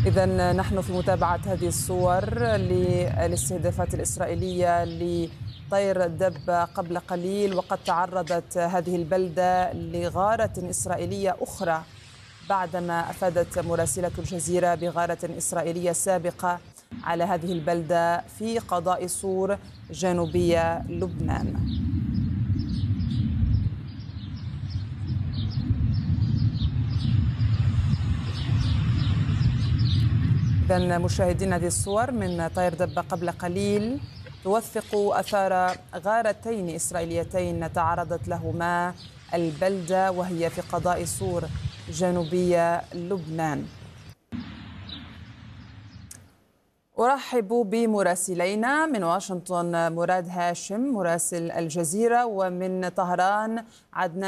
إذا نحن في متابعة هذه الصور للاستهدافات الإسرائيلية لطير دب قبل قليل، وقد تعرضت هذه البلدة لغارة إسرائيلية أخرى بعدما أفادت مراسلة الجزيرة بغارة إسرائيلية سابقة على هذه البلدة في قضاء صور جنوبي لبنان. إذن مشاهدين، هذه الصور من طير دب قبل قليل توثق أثار غارتين إسرائيليتين تعرضت لهما البلدة وهي في قضاء صور جنوبي لبنان. أرحب بمراسلينا من واشنطن مراد هاشم مراسل الجزيرة، ومن طهران عدنان